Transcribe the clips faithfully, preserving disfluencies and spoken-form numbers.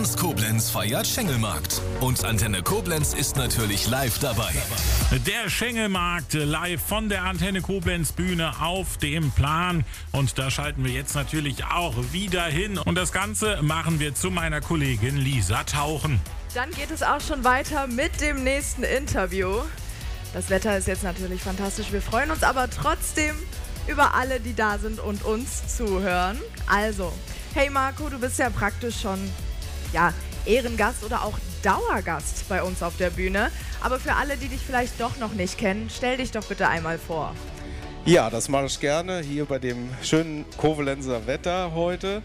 Ganz Koblenz feiert Schengelmarkt. Und Antenne Koblenz ist natürlich live dabei. Der Schengelmarkt live von der Antenne Koblenz Bühne auf dem Plan. Und da schalten wir jetzt natürlich auch wieder hin. Und das Ganze machen wir zu meiner Kollegin Lisa Tauchen. Dann geht es auch schon weiter mit dem nächsten Interview. Das Wetter ist jetzt natürlich fantastisch. Wir freuen uns aber trotzdem über alle, die da sind und uns zuhören. Also, hey Marco, du bist ja praktisch schon ja, Ehrengast oder auch Dauergast bei uns auf der Bühne. Aber für alle, die dich vielleicht doch noch nicht kennen, stell dich doch bitte einmal vor. Ja, das mache ich gerne hier bei dem schönen Koblenzer Wetter heute.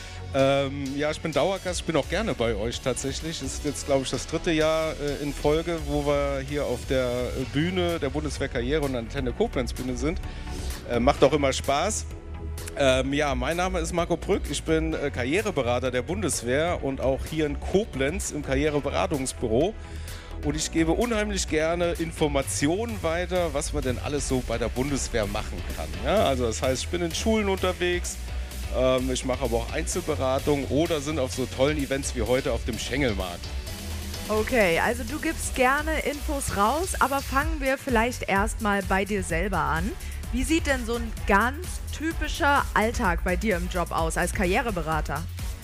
Ähm, ja, ich bin Dauergast, ich bin auch gerne bei euch tatsächlich. Es ist jetzt, glaube ich, das dritte Jahr äh, in Folge, wo wir hier auf der Bühne der Bundeswehr Karriere- und Antenne Koblenz Bühne sind. Äh, macht auch immer Spaß. Ähm, ja, mein Name ist Marco Brück, ich bin äh, Karriereberater der Bundeswehr und auch hier in Koblenz im Karriereberatungsbüro. Und ich gebe unheimlich gerne Informationen weiter, was man denn alles so bei der Bundeswehr machen kann. Ja, also das heißt, ich bin in Schulen unterwegs, ähm, ich mache aber auch Einzelberatungen oder sind auf so tollen Events wie heute auf dem Schengelmarkt. Okay, also du gibst gerne Infos raus, aber fangen wir vielleicht erstmal bei dir selber an. Wie sieht denn so ein ganz typischer Alltag bei dir im Job aus als Karriereberater?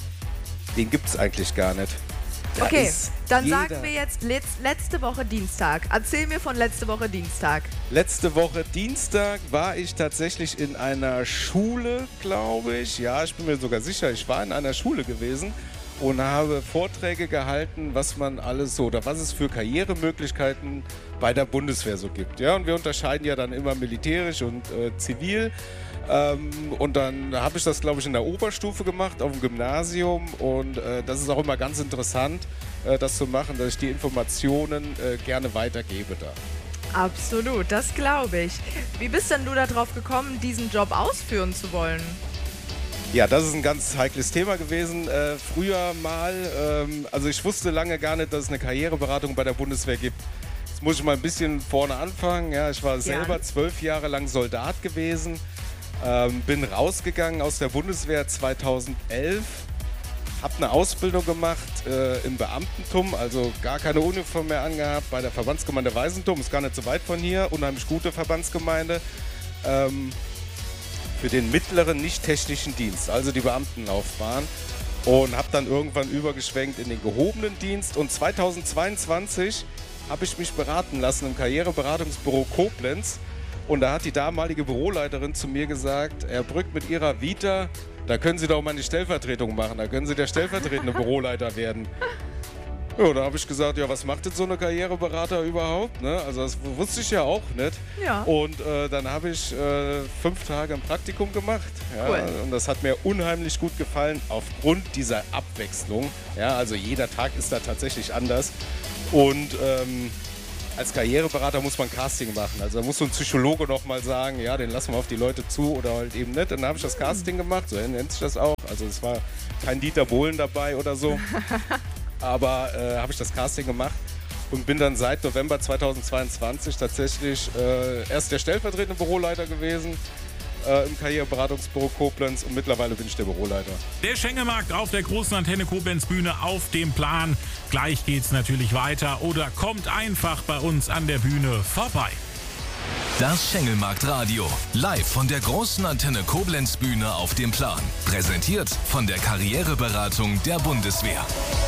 Den gibt es eigentlich gar nicht. Da okay, dann jeder. sagen wir jetzt letz- letzte Woche Dienstag. Erzähl mir von letzte Woche Dienstag. Letzte Woche Dienstag war ich tatsächlich in einer Schule, glaube ich. Ja, ich bin mir sogar sicher, ich war in einer Schule gewesen und habe Vorträge gehalten, was man alles so oder was es für Karrieremöglichkeiten bei der Bundeswehr so gibt. Ja, und wir unterscheiden ja dann immer militärisch und äh, zivil. Ähm, und dann habe ich das, glaube ich, in der Oberstufe gemacht, auf dem Gymnasium. Und äh, das ist auch immer ganz interessant, äh, das zu machen, dass ich die Informationen äh, gerne weitergebe da. Absolut, das glaube ich. Wie bist denn du darauf gekommen, diesen Job ausführen zu wollen? Ja, das ist ein ganz heikles Thema gewesen. Äh, früher mal, ähm, also ich wusste lange gar nicht, dass es eine Karriereberatung bei der Bundeswehr gibt. Jetzt muss ich mal ein bisschen vorne anfangen. Ja, ich war selber ja. zwölf Jahre lang Soldat gewesen. Ähm, bin rausgegangen aus der Bundeswehr zweitausendelf, habe eine Ausbildung gemacht äh, im Beamtentum, also gar keine Uniform mehr angehabt, bei der Verbandsgemeinde Weisentum, ist gar nicht so weit von hier, unheimlich gute Verbandsgemeinde, ähm, für den mittleren nicht-technischen Dienst, also die Beamtenlaufbahn, und habe dann irgendwann übergeschwenkt in den gehobenen Dienst und zweitausendzweiundzwanzig habe ich mich beraten lassen im Karriereberatungsbüro Koblenz. Und da hat die damalige Büroleiterin zu mir gesagt, Herr Brück, mit Ihrer Vita, da können Sie doch mal eine Stellvertretung machen, da können Sie der stellvertretende Büroleiter werden. Ja, da habe ich gesagt, ja, was macht denn so eine Karriereberater überhaupt? Ne? Also das wusste ich ja auch nicht. Ja. Und äh, dann habe ich äh, fünf Tage ein Praktikum gemacht. Ja, cool. Und das hat mir unheimlich gut gefallen, aufgrund dieser Abwechslung. Ja, also jeder Tag ist da tatsächlich anders. Und ähm, als Karriereberater muss man Casting machen. Also da muss so ein Psychologe noch mal sagen, ja, den lassen wir auf die Leute zu oder halt eben nicht. Dann habe ich das Casting gemacht, so nennt sich das auch. Also es war kein Dieter Bohlen dabei oder so. Aber äh, habe ich das Casting gemacht und bin dann seit November zweitausendzweiundzwanzig tatsächlich äh, erst der stellvertretende Büroleiter gewesen äh, im Karriereberatungsbüro Koblenz und mittlerweile bin ich der Büroleiter. Der Schengelmarkt auf der großen Antenne Koblenz Bühne auf dem Plan. Gleich geht's natürlich weiter oder kommt einfach bei uns an der Bühne vorbei. Das Schengelmarkt-Radio, live von der großen Antenne Koblenz Bühne auf dem Plan. Präsentiert von der Karriereberatung der Bundeswehr.